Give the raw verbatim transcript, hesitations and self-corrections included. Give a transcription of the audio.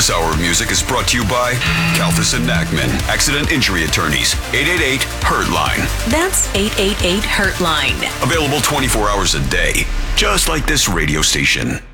This hour of music is brought to you by Kalfas and Nachman, Accident Injury Attorneys, eight eight eight, hurt line. That's eight eight eight, hurt line. Available twenty-four hours a day, just like this radio station.